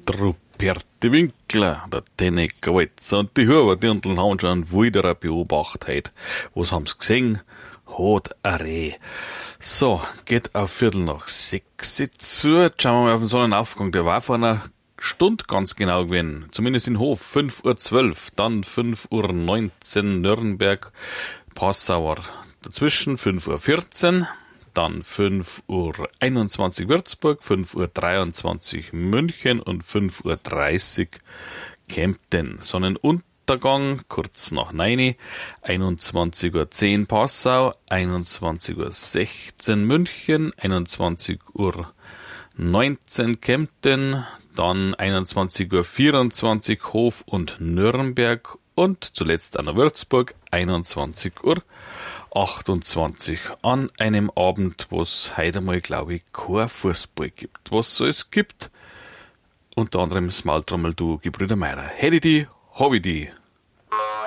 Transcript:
Ruperti Winkler, der Tennecker Walzer und die Huberdirndln haben schon wieder eine Beobachtheit. Was haben's gesehen? Hat ein Reh. So, geht auf 5:45 zu. Jetzt schauen wir mal auf den Sonnenaufgang. Der war vor einer Stunde ganz genau gewesen. Zumindest in Hof. 5:12 Uhr. Dann 5:19 Uhr Nürnberg, Passauer. Dazwischen 5:14 Uhr. Dann 5:21 Uhr Würzburg, 5:23 Uhr München und 5:30 Uhr Kempten. Sonnenuntergang kurz nach 9, 21:10 Uhr Passau, 21:16 Uhr München, 21:19 Uhr Kempten, dann 21:24 Uhr Hof und Nürnberg und zuletzt an der Würzburg, 21:28 Uhr an einem Abend, wo es heute mal, glaube ich, kein Fußball gibt. Was so es gibt, unter anderem das Maultrommel-Duo Gebrüder Meirer. Hätte die, hab ich die.